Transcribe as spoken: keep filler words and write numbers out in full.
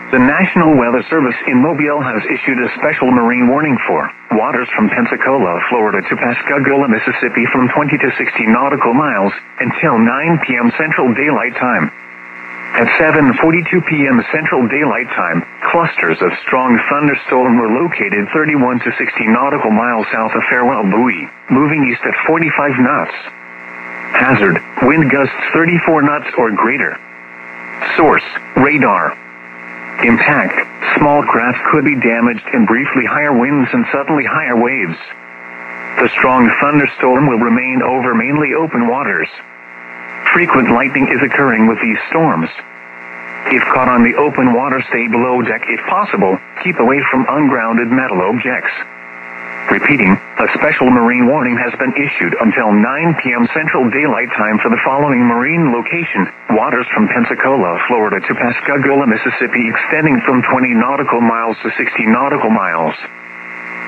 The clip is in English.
The National Weather Service in Mobile has issued a special marine warning for waters from Pensacola, Florida to Pascagoula, Mississippi from twenty to sixty nautical miles until nine p.m. Central Daylight Time. At seven forty-two p.m. Central Daylight Time, clusters of strong thunderstorm were located thirty-one to sixty nautical miles south of Farewell Buoy, moving east at forty-five knots. Hazard, wind gusts thirty-four knots or greater. Source, radar. Impact, small craft could be damaged in briefly higher winds and suddenly higher waves. The strong thunderstorm will remain over mainly open waters. Frequent lightning is occurring with these storms. If caught on the open water, stay below deck if possible. Keep away from ungrounded metal objects. Repeating, a special marine warning has been issued until nine p.m. Central Daylight Time for the following marine location: waters from Pensacola, Florida to Pascagoula, Mississippi extending from twenty nautical miles to sixty nautical miles.